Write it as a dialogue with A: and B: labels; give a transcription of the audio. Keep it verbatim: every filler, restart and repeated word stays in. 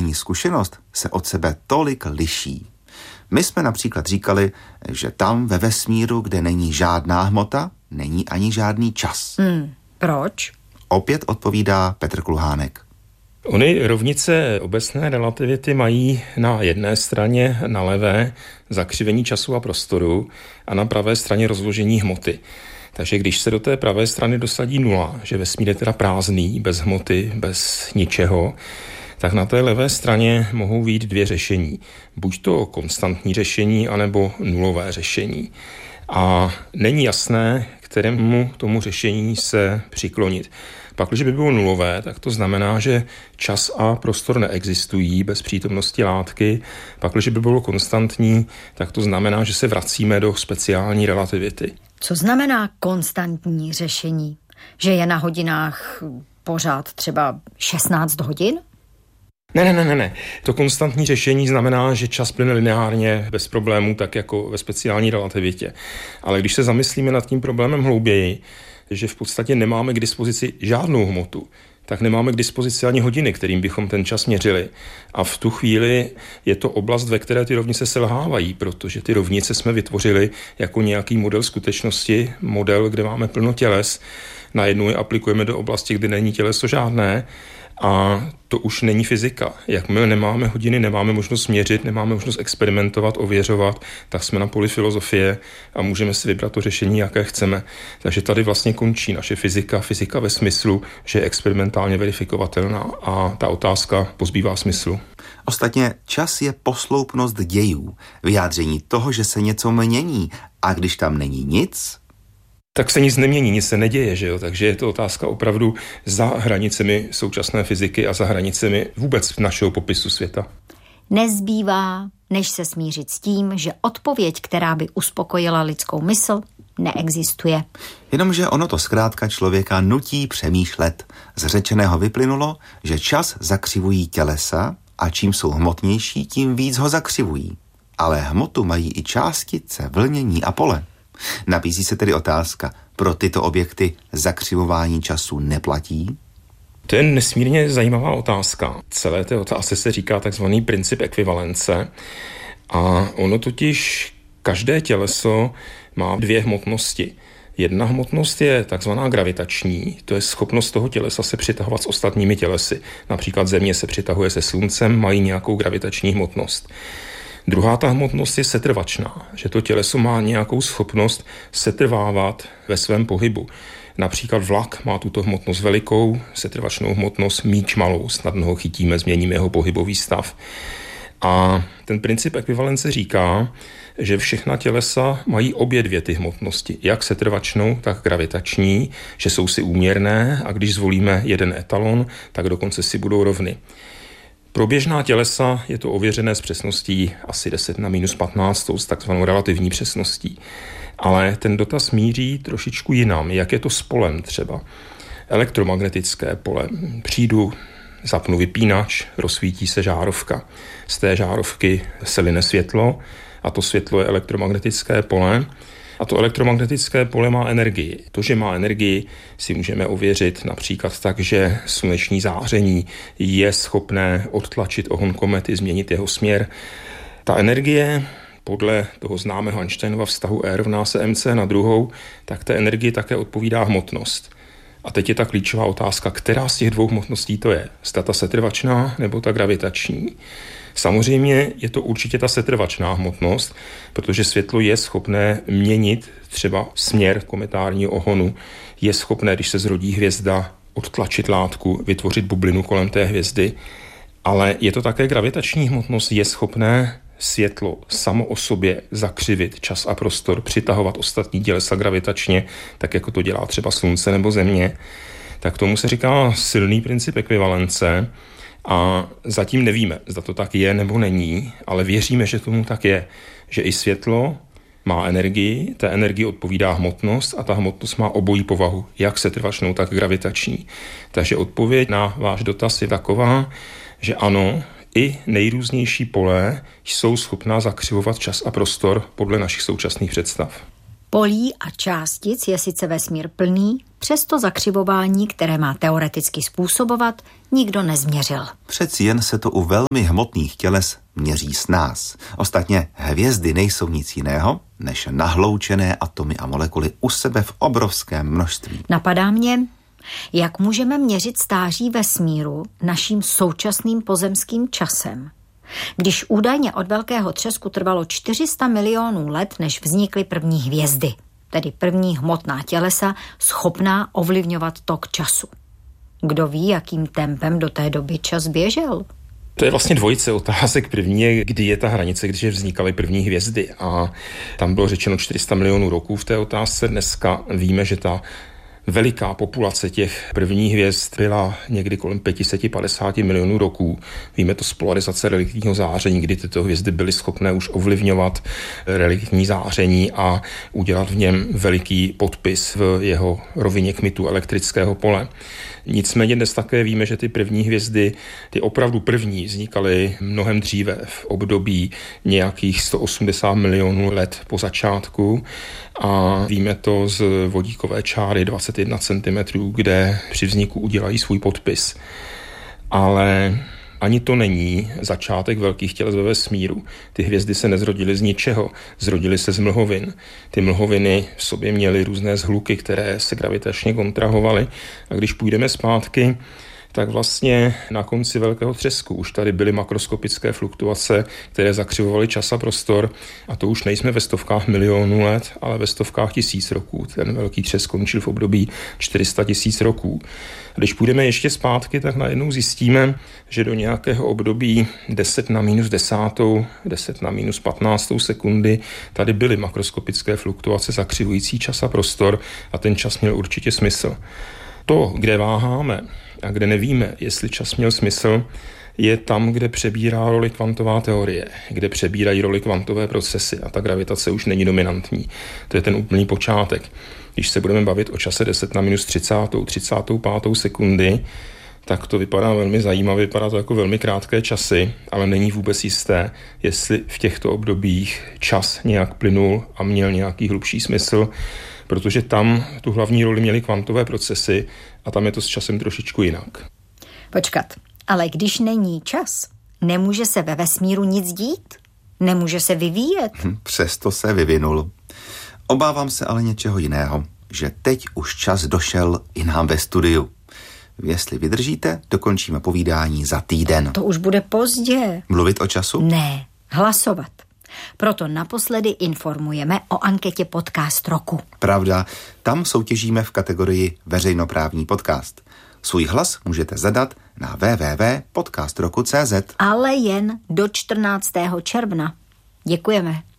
A: každodenní zkušenost se od sebe tolik liší. My jsme například říkali, že tam ve vesmíru, kde není žádná hmota, není ani žádný čas.
B: Hmm, proč?
A: Opět odpovídá Petr Kulhánek.
C: Ony rovnice obecné relativity mají na jedné straně na levé zakřivení času a prostoru a na pravé straně rozložení hmoty. Takže když se do té pravé strany dosadí nula, že vesmír je teda prázdný, bez hmoty, bez ničeho, tak na té levé straně mohou být dvě řešení. Buď to konstantní řešení, anebo nulové řešení. A není jasné, kterému tomu řešení se přiklonit. Pak, když by bylo nulové, tak to znamená, že čas a prostor neexistují bez přítomnosti látky. Pak, když by bylo konstantní, tak to znamená, že se vracíme do speciální relativity.
B: Co znamená konstantní řešení? Že je na hodinách pořád třeba šestnáct hodin?
C: Ne, ne, ne, ne, ne. To konstantní řešení znamená, že čas plyne lineárně, bez problémů, tak jako ve speciální relativitě. Ale když se zamyslíme nad tím problémem hlouběji, že v podstatě nemáme k dispozici žádnou hmotu, tak nemáme k dispozici ani hodiny, kterým bychom ten čas měřili. A v tu chvíli je to oblast, ve které ty rovnice selhávají, protože ty rovnice jsme vytvořili jako nějaký model skutečnosti, model, kde máme plno těles, najednou je aplikujeme do oblasti, kde není těleso žádné, a to už není fyzika. Jakmile nemáme hodiny, nemáme možnost měřit, nemáme možnost experimentovat, ověřovat, tak jsme na poli filozofie a můžeme si vybrat to řešení, jaké chceme. Takže tady vlastně končí naše fyzika, fyzika ve smyslu, že je experimentálně verifikovatelná a ta otázka pozbývá smyslu.
A: Ostatně čas je posloupnost dějů, vyjádření toho, že se něco mění, a když tam není nic,
C: tak se nic nemění, nic se neděje, že jo? Takže je to otázka opravdu za hranicemi současné fyziky a za hranicemi vůbec našeho popisu světa.
B: Nezbývá, než se smířit s tím, že odpověď, která by uspokojila lidskou mysl, neexistuje.
A: Jenomže ono to zkrátka člověka nutí přemýšlet. Z řečeného vyplynulo, že čas zakřivují tělesa a čím jsou hmotnější, tím víc ho zakřivují. Ale hmotu mají i částice, vlnění a pole. Nabízí se tedy otázka, pro tyto objekty zakřivování času neplatí?
C: To je nesmírně zajímavá otázka. Celé té otázce se říká takzvaný princip ekvivalence a ono totiž každé těleso má dvě hmotnosti. Jedna hmotnost je takzvaná gravitační, to je schopnost toho tělesa se přitahovat s ostatními tělesy. Například Země se přitahuje se Sluncem, mají nějakou gravitační hmotnost. Druhá ta hmotnost je setrvačná, že to těleso má nějakou schopnost setrvávat ve svém pohybu. Například vlak má tuto hmotnost velikou, setrvačnou hmotnost, míč malou, snadno ho chytíme, změníme jeho pohybový stav. A ten princip ekvivalence říká, že všechna tělesa mají obě dvě ty hmotnosti, jak setrvačnou, tak gravitační, že jsou si úměrné a když zvolíme jeden etalon, tak dokonce si budou rovny. Pro běžná tělesa je to ověřené s přesností asi deset na minus patnáct, s takzvanou relativní přesností. Ale ten dotaz míří trošičku jinam, jak je to s polem třeba. Elektromagnetické pole. Přijdu, zapnu vypínač, rozsvítí se žárovka. Z té žárovky se line světlo a to světlo je elektromagnetické pole. A to elektromagnetické pole má energii. To, že má energii, si můžeme ověřit například tak, že sluneční záření je schopné odtlačit ohon komety, změnit jeho směr. Ta energie, podle toho známého Einsteinova vztahu E rovná se mc na druhou, tak té energii také odpovídá hmotnost. A teď je ta klíčová otázka, která z těch dvou hmotností to je. Zda ta setrvačná nebo ta gravitační. Samozřejmě je to určitě ta setrvačná hmotnost, protože světlo je schopné měnit třeba směr kometárního ohonu. Je schopné, když se zrodí hvězda, odtlačit látku, vytvořit bublinu kolem té hvězdy. Ale je to také gravitační hmotnost, je schopné světlo samo o sobě zakřivit čas a prostor, přitahovat ostatní tělesa gravitačně, tak jako to dělá třeba Slunce nebo Země. Tak tomu se říká silný princip ekvivalence. A zatím nevíme, zda to tak je nebo není, ale věříme, že tomu tak je, že i světlo má energii, té energii odpovídá hmotnost a ta hmotnost má obojí povahu, jak setrvačnou, tak gravitační. Takže odpověď na váš dotaz je taková, že ano, i nejrůznější pole jsou schopná zakřivovat čas a prostor podle našich současných představ.
B: Polí a částic je sice vesmír plný, přesto zakřivování, které má teoreticky způsobovat, nikdo nezměřil.
A: Přeci jen se to u velmi hmotných těles měří s nás. Ostatně hvězdy nejsou nic jiného, než nahloučené atomy a molekuly u sebe v obrovském množství.
B: Napadá mě, jak můžeme měřit stáří vesmíru naším současným pozemským časem. Když údajně od velkého třesku trvalo čtyři sta milionů let, než vznikly první hvězdy, tedy první hmotná tělesa schopná ovlivňovat tok času. Kdo ví, jakým tempem do té doby čas běžel?
C: To je vlastně dvojice otázek. První je, kdy je ta hranice, když vznikaly první hvězdy. A tam bylo řečeno čtyři sta milionů roků v té otázce. Dneska víme, že ta veliká populace těch prvních hvězd byla někdy kolem pět set padesát milionů roků. Víme to z polarizace reliktního záření, kdy tyto hvězdy byly schopné už ovlivňovat reliktní záření a udělat v něm veliký podpis v jeho rovině kmitu elektrického pole. Nicméně dnes také víme, že ty první hvězdy, ty opravdu první, vznikaly mnohem dříve, v období nějakých sto osmdesát milionů let po začátku a víme to z vodíkové čáry dvacet jedna centimetrů, kde při vzniku udělají svůj podpis. Ale ani to není začátek velkých těles ve vesmíru. Ty hvězdy se nezrodily z ničeho, zrodily se z mlhovin. Ty mlhoviny v sobě měly různé zhluky, které se gravitačně kontrahovaly. A když půjdeme zpátky, tak vlastně na konci velkého třesku už tady byly makroskopické fluktuace, které zakřivovaly čas a prostor a to už nejsme ve stovkách milionů let, ale ve stovkách tisíc roků. Ten velký třesk skončil v období čtyři sta tisíc roků. Když půjdeme ještě zpátky, tak najednou zjistíme, že do nějakého období deset na minus desátou, deset na minus patnáctou sekundy tady byly makroskopické fluktuace zakřivující čas a prostor a ten čas měl určitě smysl. To, kde váháme a kde nevíme, jestli čas měl smysl, je tam, kde přebírá roli kvantová teorie, kde přebírají roli kvantové procesy a ta gravitace už není dominantní. To je ten úplný počátek. Když se budeme bavit o čase deset na minus třicátou, třicátou pátou sekundy, tak to vypadá velmi zajímavě, vypadá to jako velmi krátké časy, ale není vůbec jisté, jestli v těchto obdobích čas nějak plynul a měl nějaký hlubší smysl, protože tam tu hlavní roli měly kvantové procesy a tam je to s časem trošičku jinak.
B: Počkat, ale když není čas, nemůže se ve vesmíru nic dít? Nemůže se vyvíjet?
A: Hm, přesto se vyvinul. Obávám se ale něčeho jiného, že teď už čas došel i nám ve studiu. Jestli vydržíte, dokončíme povídání za týden.
B: To už bude pozdě.
A: Mluvit o času?
B: Ne, hlasovat. Proto naposledy informujeme o anketě Podcast roku.
A: Pravda, tam soutěžíme v kategorii veřejnoprávní podcast. Svůj hlas můžete zadat na w w w tečka podcast roku tečka c z.
B: Ale jen do čtrnáctého června. Děkujeme.